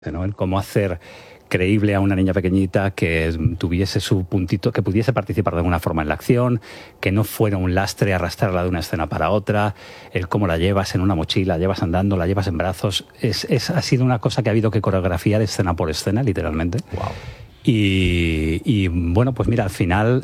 ¿no? El cómo hacer creíble a una niña pequeñita que tuviese su puntito, que pudiese participar de alguna forma en la acción, que no fuera un lastre arrastrarla de una escena para otra, el cómo la llevas en una mochila, la llevas andando, la llevas en brazos. Ha sido una cosa que ha habido que coreografiar escena por escena, literalmente. Wow. Y bueno, pues mira, al final...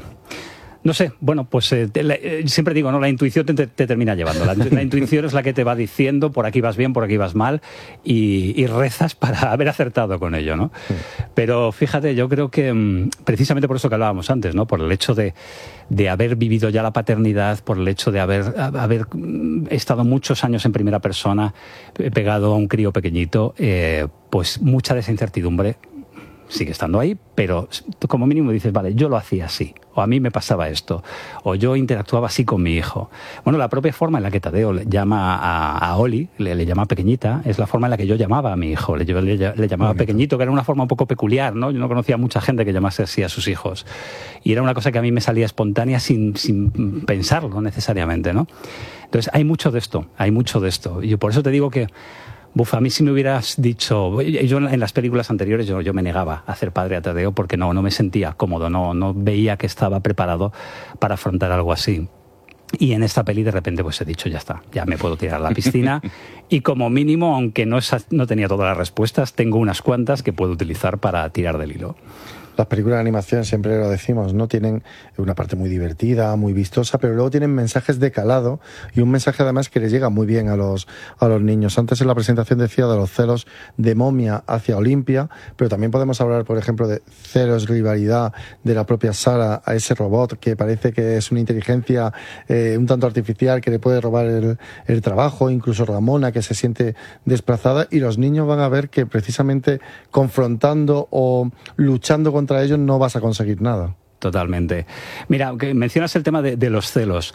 no sé, bueno, pues siempre digo, ¿no? La intuición te termina llevando. La intuición es la que te va diciendo por aquí vas bien, por aquí vas mal, y rezas para haber acertado con ello, ¿no? Sí. Pero fíjate, yo creo que precisamente por eso que hablábamos antes, ¿no? Por el hecho de haber vivido ya la paternidad, por el hecho de haber estado muchos años en primera persona, pegado a un crío pequeñito, pues mucha de esa incertidumbre sigue estando ahí, pero como mínimo dices, vale, yo lo hacía así, o a mí me pasaba esto, o yo interactuaba así con mi hijo. Bueno, la propia forma en la que Tadeo le llama a Oli, le llama pequeñita, es la forma en la que yo llamaba a mi hijo, le llamaba pequeñito, que era una forma un poco peculiar, ¿no? Yo no conocía a mucha gente que llamase así a sus hijos, y era una cosa que a mí me salía espontánea sin pensarlo necesariamente, ¿no? Entonces hay mucho de esto, y por eso te digo que a mí si me hubieras dicho... Yo en las películas anteriores yo me negaba a hacer padre a Tadeo porque no me sentía cómodo, no veía que estaba preparado para afrontar algo así. Y en esta peli de repente pues he dicho, ya está, ya me puedo tirar a la piscina y como mínimo, aunque no tenía todas las respuestas, tengo unas cuantas que puedo utilizar para tirar del hilo. Las películas de animación, siempre lo decimos, ¿no? Tienen una parte muy divertida, muy vistosa, pero luego tienen mensajes de calado y un mensaje además que les llega muy bien a los niños. Antes en la presentación decía de los celos de Momia hacia Olimpia, pero también podemos hablar, por ejemplo, de celos, rivalidad de la propia Sara a ese robot que parece que es una inteligencia un tanto artificial que le puede robar el trabajo, incluso Ramona que se siente desplazada, y los niños van a ver que precisamente confrontando o luchando contra ellos no vas a conseguir nada. Totalmente. Mira, que mencionas el tema de los celos.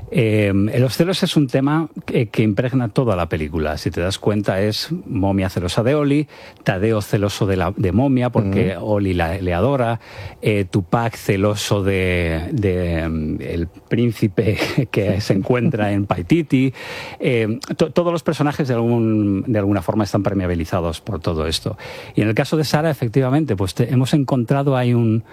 Los celos es un tema que impregna toda la película. Si te das cuenta, es Momia celosa de Oli, Tadeo celoso de Momia porque Oli le adora, Tupac celoso de el príncipe que se encuentra en Paititi. Todos los personajes de alguna forma están permeabilizados por todo esto. Y en el caso de Sara, efectivamente, pues hemos encontrado ahí un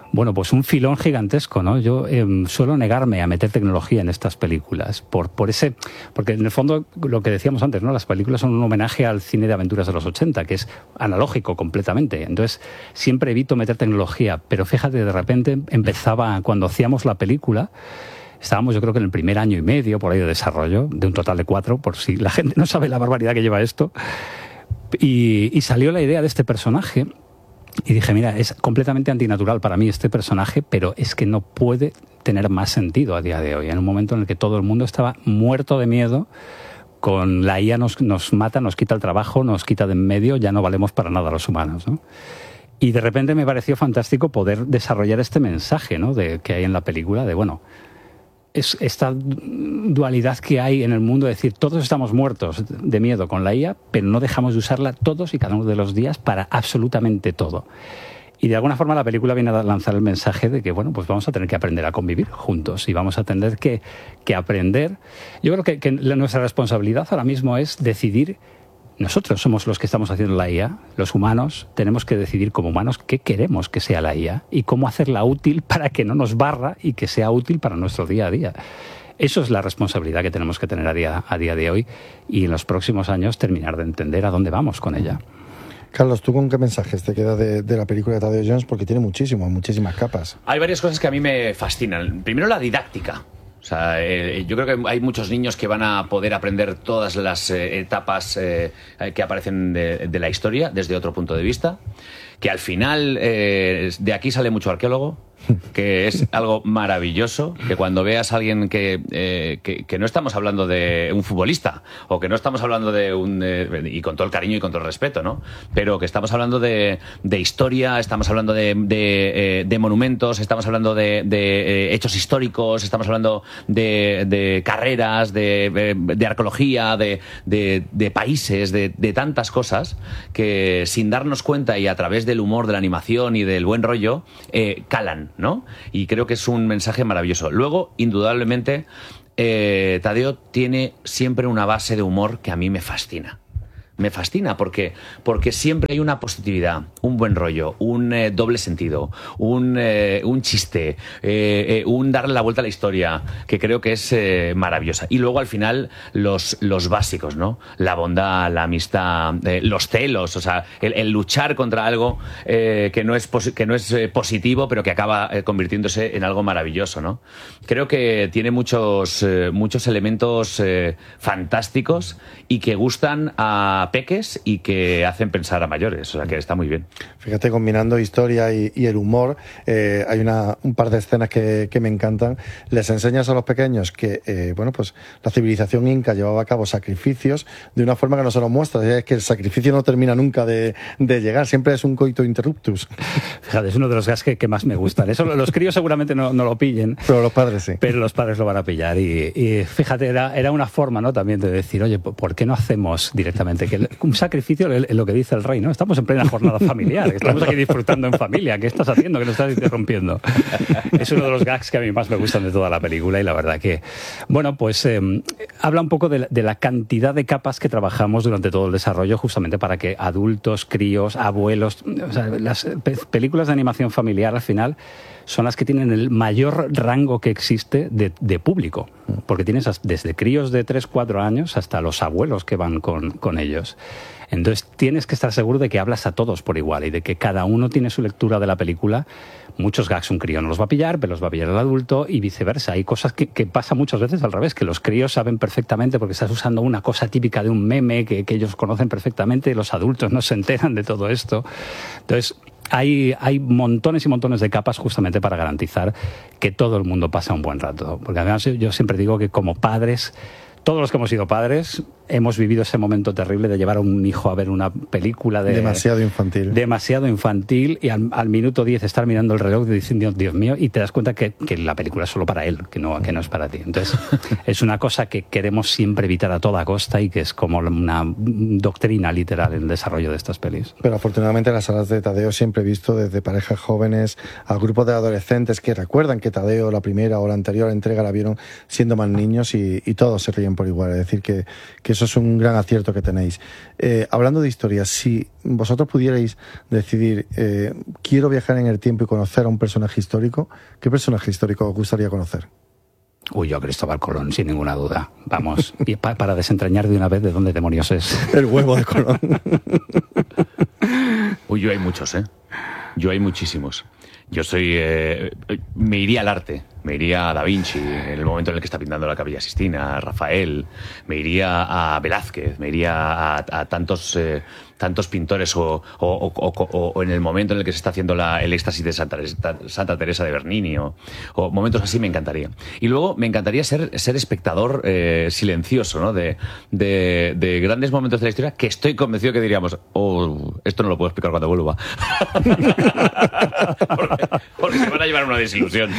filón gigantesco, ¿no? Yo suelo negarme a meter tecnología en estas películas porque en el fondo lo que decíamos antes, ¿no? Las películas son un homenaje al cine de aventuras de los 80, que es analógico completamente. Entonces, siempre evito meter tecnología, pero fíjate, de repente cuando hacíamos la película, estábamos yo creo que en el primer año y medio por ahí de desarrollo, de un total de 4, por si la gente no sabe la barbaridad que lleva esto, y salió la idea de este personaje. Y dije, mira, es completamente antinatural para mí este personaje, pero es que no puede tener más sentido a día de hoy. En un momento en el que todo el mundo estaba muerto de miedo, con la IA nos mata, nos quita el trabajo, nos quita de en medio, ya no valemos para nada los humanos, ¿no? Y de repente me pareció fantástico poder desarrollar este mensaje, ¿no? Que hay en la película de, bueno, es esta dualidad que hay en el mundo, de decir, todos estamos muertos de miedo con la IA, pero no dejamos de usarla todos y cada uno de los días para absolutamente todo. Y de alguna forma la película viene a lanzar el mensaje de que, bueno, pues vamos a tener que aprender a convivir juntos y vamos a tener que aprender. Yo creo que nuestra responsabilidad ahora mismo es decidir. Nosotros somos los que estamos haciendo la IA, los humanos, tenemos que decidir como humanos qué queremos que sea la IA y cómo hacerla útil para que no nos barra y que sea útil para nuestro día a día. Eso es la responsabilidad que tenemos que tener a día de hoy y en los próximos años terminar de entender a dónde vamos con ella. Carlos, ¿tú con qué mensajes te queda de la película de Tadeo Jones? Porque tiene muchísimas capas. Hay varias cosas que a mí me fascinan. Primero, la didáctica. O sea, yo creo que hay muchos niños que van a poder aprender todas las etapas que aparecen de la historia desde otro punto de vista. Que al final de aquí sale mucho arqueólogo, que es algo maravilloso, que cuando veas a alguien que no estamos hablando de un futbolista, o que no estamos hablando y con todo el cariño y con todo el respeto, ¿no? Pero que estamos hablando de historia, estamos hablando de monumentos, estamos hablando de hechos históricos, estamos hablando de carreras, de arqueología, de países, de tantas cosas, que sin darnos cuenta y a través del humor, de la animación y del buen rollo, calan, ¿no? Y creo que es un mensaje maravilloso. Luego, indudablemente, Tadeo tiene siempre una base de humor que a mí me fascina. Me fascina porque siempre hay una positividad, un buen rollo, un doble sentido, un chiste, un darle la vuelta a la historia, que creo que es maravillosa. Y luego al final los básicos, ¿no? La bondad, la amistad, los celos, o sea, el luchar contra algo que no es positivo, pero que acaba convirtiéndose en algo maravilloso, ¿no? Creo que tiene muchos elementos fantásticos y que gustan a peques y que hacen pensar a mayores, o sea que está muy bien. Fíjate, combinando historia y el humor, hay un par de escenas que me encantan. Les enseñas a los pequeños que pues la civilización inca llevaba a cabo sacrificios de una forma que no se nos muestra, es que el sacrificio no termina nunca de llegar, siempre es un coito interruptus. Fíjate, es uno de los gags que más me gustan. Eso los críos seguramente no lo pillen, pero los padres sí. Pero los padres lo van a pillar y fíjate, era una forma, ¿no?, también de decir, oye, ¿por qué no hacemos directamente que un sacrificio es lo que dice el rey, ¿no? Estamos en plena jornada familiar, estamos aquí disfrutando en familia. ¿Qué estás haciendo? ¿Qué nos estás interrumpiendo? Es uno de los gags que a mí más me gustan de toda la película y la verdad que, bueno, pues habla un poco de la cantidad de capas que trabajamos durante todo el desarrollo justamente para que adultos, críos, abuelos, o sea, las películas de animación familiar al final son las que tienen el mayor rango que existe de público, porque tienes desde críos de 3-4 años hasta los abuelos que van con ellos. Entonces tienes que estar seguro de que hablas a todos por igual y de que cada uno tiene su lectura de la película. Muchos gags un crío no los va a pillar, pero los va a pillar el adulto y viceversa. Hay cosas que pasa muchas veces al revés, que los críos saben perfectamente porque estás usando una cosa típica de un meme que ellos conocen perfectamente y los adultos no se enteran de todo esto. Entonces hay montones y montones de capas justamente para garantizar que todo el mundo pasa un buen rato. Porque además yo siempre digo que como padres, todos los que hemos sido padres, hemos vivido ese momento terrible de llevar a un hijo a ver una película demasiado infantil y al minuto 10 estar mirando el reloj diciendo, Dios mío, y te das cuenta que la película es solo para él, que no es para ti. Entonces, es una cosa que queremos siempre evitar a toda costa y que es como una doctrina literal en el desarrollo de estas pelis. Pero afortunadamente en las salas de Tadeo siempre he visto desde parejas jóvenes a grupos de adolescentes que recuerdan que Tadeo, la primera o la anterior entrega, la vieron siendo más niños y todos se ríen por igual. Es decir, que eso es un gran acierto que tenéis. Hablando de historias, si vosotros pudierais decidir, quiero viajar en el tiempo y conocer a un personaje histórico, ¿qué personaje histórico os gustaría conocer? Uy, yo Cristóbal Colón, sin ninguna duda. Vamos, y para desentrañar de una vez de dónde demonios es. El huevo de Colón. Uy, yo hay muchos, Yo hay muchísimos. Yo me iría al arte, me iría a Da Vinci, en el momento en el que está pintando la Capilla Sistina, a Rafael, me iría a Velázquez, me iría a tantos pintores o en el momento en el que se está haciendo el éxtasis de Santa Teresa de Bernini o momentos así me encantaría. Y luego me encantaría ser espectador silencioso, ¿no? de grandes momentos de la historia que estoy convencido que diríamos, esto no lo puedo explicar cuando vuelva. porque se van a llevar una desilusión.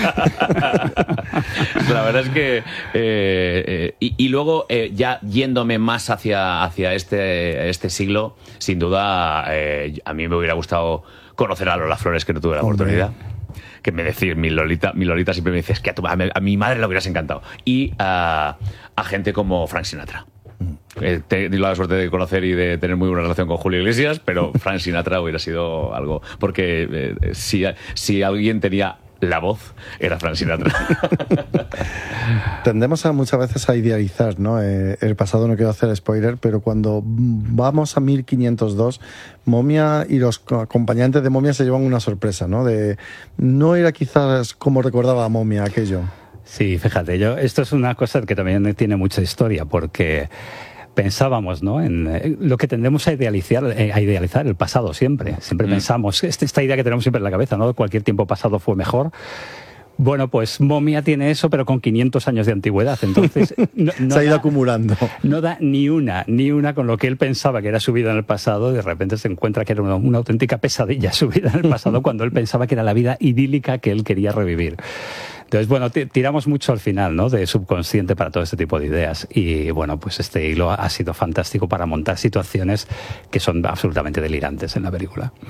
La verdad es que y luego ya yéndome más hacia este siglo, sin duda a mí me hubiera gustado conocer a Lola Flores, que no tuve la oportunidad. Que me decir, mi Lolita siempre me dices que a mi madre le hubieras encantado. Y a gente como Frank Sinatra. Tengo la suerte de conocer y de tener muy buena relación con Julio Iglesias, pero Frank Sinatra hubiera sido algo, porque si alguien tenía la voz, era Frank Sinatra. Tendemos muchas veces a idealizar, ¿no? El pasado, no quiero hacer spoiler, pero cuando vamos a 1502, Momia y los acompañantes de Momia se llevan una sorpresa, ¿no? No era quizás como recordaba a Momia aquello. Sí, fíjate, esto es una cosa que también tiene mucha historia, porque pensábamos, ¿no?, en lo que tendemos a idealizar el pasado siempre. Siempre pensamos, esta idea que tenemos siempre en la cabeza, ¿no?, cualquier tiempo pasado fue mejor. Bueno, pues Momia tiene eso, pero con 500 años de antigüedad. Entonces se ha ido acumulando. No da ni una con lo que él pensaba que era su vida en el pasado, y de repente se encuentra que era una auténtica pesadilla su vida en el pasado, cuando él pensaba que era la vida idílica que él quería revivir. Entonces, bueno, tiramos mucho al final, ¿no?, de subconsciente para todo este tipo de ideas. Y bueno, pues este hilo ha sido fantástico para montar situaciones que son absolutamente delirantes en la película.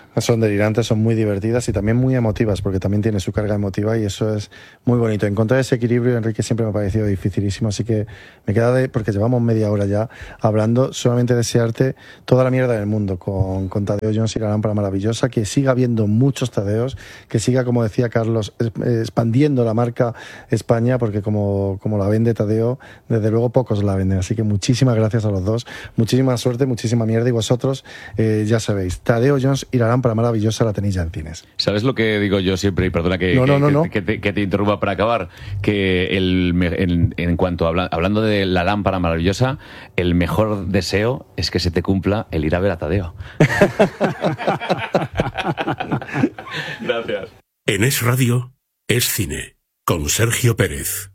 Son delirantes, son muy divertidas y también muy emotivas, porque también tiene su carga emotiva y eso es muy bonito. Encontrar ese equilibrio, Enrique, siempre me ha parecido dificilísimo, así que me queda porque llevamos media hora ya hablando, solamente desearte toda la mierda del mundo con Tadeo Jones y la lámpara maravillosa, que siga habiendo muchos Tadeos, que siga, como decía Carlos, expandiendo la marca España, porque como la vende Tadeo, desde luego pocos la venden. Así que muchísimas gracias a los dos, muchísima suerte, muchísima mierda, y vosotros ya sabéis, Tadeo Jones y la lámpara maravillosa la tenéis ya en cines. ¿Sabes lo que digo yo siempre? Y perdona que te interrumpa para acabar, que en cuanto hablando de la lámpara maravillosa, el mejor deseo es que se te cumpla el ir a ver a Tadeo. Gracias. En Es Radio, Es Cine, con Sergio Pérez.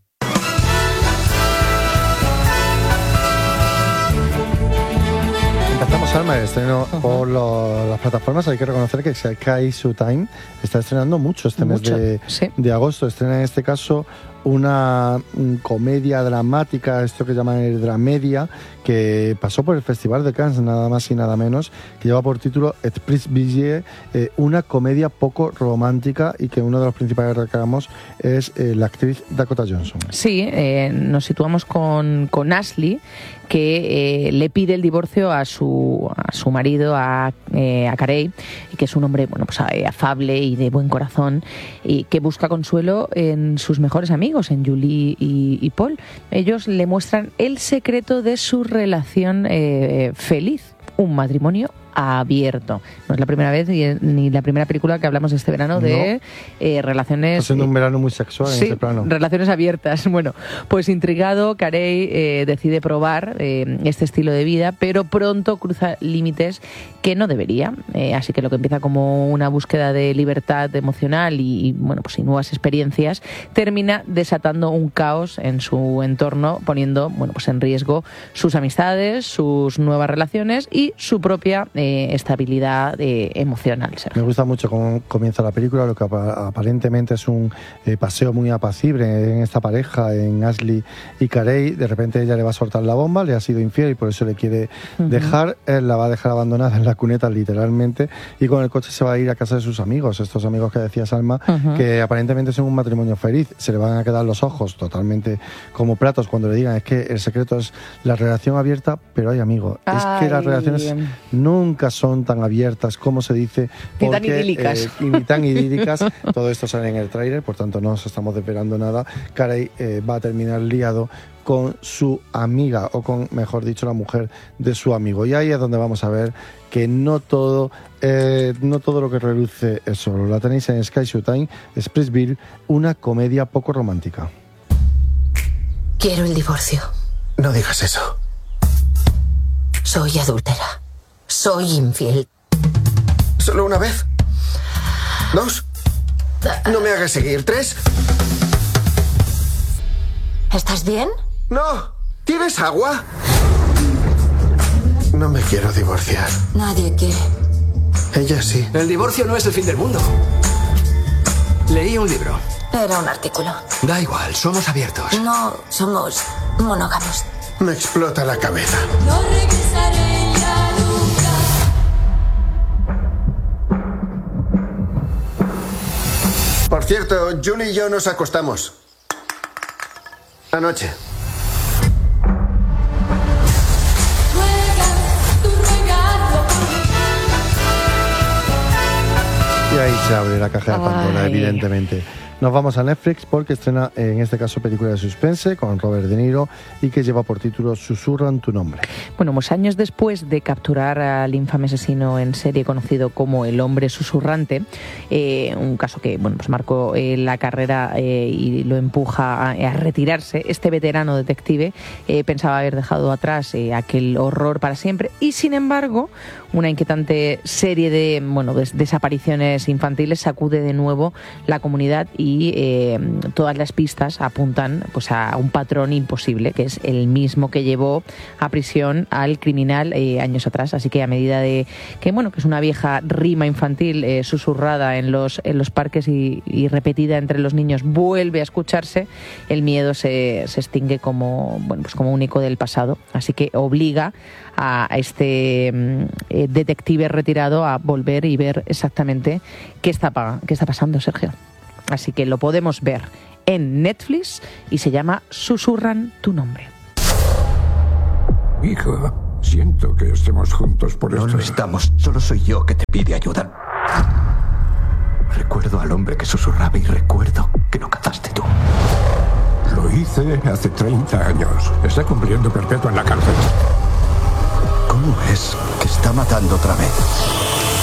Empezamos, Alma, el estreno por las plataformas. Hay que reconocer que Sky Showtime está estrenando mucho este mes de agosto. Estrena en este caso una comedia dramática, esto que llaman el dramedia, que pasó por el Festival de Cannes, nada más y nada menos, que lleva por título Esprit Billet, una comedia poco romántica, y que uno de los principales reclamos es la actriz Dakota Johnson. Sí, nos situamos con Ashley, que le pide el divorcio a su marido, a Carey, que es un hombre afable y de buen corazón, y que busca consuelo en sus mejores amigos, en Julie y Paul. Ellos le muestran el secreto de su relación feliz, un matrimonio abierto. No es la primera vez ni la primera película que hablamos este verano de relaciones... Está siendo un verano muy sexual en este plano. Relaciones abiertas. Bueno, pues intrigado, Carey decide probar este estilo de vida, pero pronto cruza límites que no debería. Así que lo que empieza como una búsqueda de libertad emocional y nuevas experiencias, termina desatando un caos en su entorno, poniendo en riesgo sus amistades, sus nuevas relaciones y su propia estabilidad emocional. Me gusta mucho cómo comienza la película, lo que aparentemente es un paseo muy apacible en esta pareja, en Ashley y Carey. De repente ella le va a soltar la bomba, le ha sido infiel y por eso le quiere dejar. Él la va a dejar abandonada en la cuneta, literalmente, y con el coche se va a ir a casa de sus amigos, estos amigos que decía Salma, que aparentemente son un matrimonio feliz. Se le van a quedar los ojos totalmente como platos cuando le digan es que el secreto es la relación abierta, pero hay amigos, es que las relaciones nunca son tan abiertas como se dice, ni tan idílicas. Ni tan idílicas. Todo esto sale en el tráiler, por tanto no nos estamos desvelando nada. Carey va a terminar liado con su amiga, o con, mejor dicho, la mujer de su amigo, y ahí es donde vamos a ver que no todo lo que reluce es solo. La tenéis en Sky Showtime, Splitsville, una comedia poco romántica. Quiero el divorcio. No digas eso. Soy adúltera. Soy infiel. ¿Solo una vez? ¿2? No me hagas seguir. 3. ¿Estás bien? No. ¿Tienes agua? No me quiero divorciar. Nadie quiere. Ella sí. El divorcio no es el fin del mundo. Leí un libro. Era un artículo. Da igual, somos abiertos. No somos monógamos. Me explota la cabeza. No regresaré ya nunca. Por cierto, Julie y yo nos acostamos anoche. Y ahí se abre la caja de Pandora, evidentemente. Nos vamos a Netflix porque estrena, en este caso, película de suspense con Robert De Niro y que lleva por título Susurran tu nombre. Bueno, pues años después de capturar al infame asesino en serie conocido como el hombre susurrante, un caso que pues marcó la carrera y lo empuja a retirarse, este veterano detective pensaba haber dejado atrás aquel horror para siempre, y sin embargo una inquietante serie de desapariciones infantiles sacude de nuevo la comunidad y todas las pistas apuntan pues a un patrón imposible, que es el mismo que llevó a prisión al criminal años atrás. Así que a medida de que es una vieja rima infantil susurrada en los parques y repetida entre los niños vuelve a escucharse, el miedo se extingue como un eco del pasado. Así que obliga a este detective retirado a volver y ver exactamente qué está pasando, Sergio. Así que lo podemos ver en Netflix y se llama Susurran tu nombre. Hijo, siento que estemos juntos por esto. No lo estamos, solo soy yo que te pide ayuda. Recuerdo al hombre que susurraba y recuerdo que lo cazaste tú. Lo hice hace 30 años. Está cumpliendo perpetua en la cárcel. ¿Cómo es que está matando otra vez?